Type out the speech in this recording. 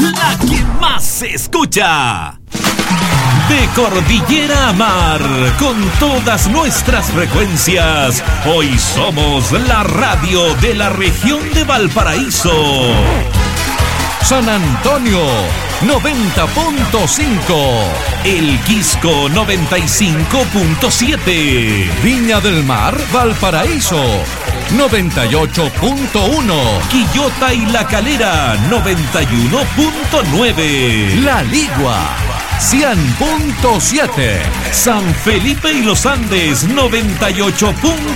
la que más se escucha. De cordillera a mar, con todas nuestras frecuencias, hoy somos la radio de la región de Valparaíso. San Antonio 90.5, El Quisco 95.7, Viña del Mar, Valparaíso 98.1, Quillota y La Calera 91.9, La Ligua 100.7, San Felipe y Los Andes 98.1.